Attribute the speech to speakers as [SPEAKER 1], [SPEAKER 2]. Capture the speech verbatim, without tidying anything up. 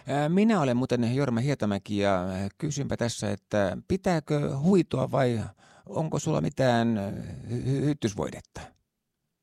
[SPEAKER 1] Minä olen muuten Jorma Hietamäki ja kysynpä tässä, että pitääkö huitoa vai onko sulla mitään hy- hyttysvoidetta?